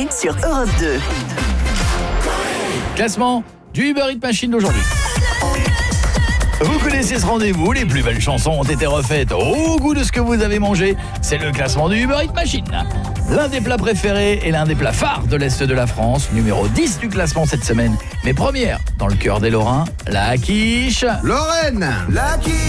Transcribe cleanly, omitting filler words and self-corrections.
Midi sur Europe 2. Classement du Uber Eats Machine d'aujourd'hui. Vous connaissez ce rendez-vous, les plus belles chansons ont été refaites au goût de ce que vous avez mangé. C'est le classement du Uber Eats Machine. L'un des plats préférés et l'un des plats phares de l'Est de la France, numéro 10 du classement cette semaine. Mais première, dans le cœur des Lorrains, la quiche. Lorraine, la quiche.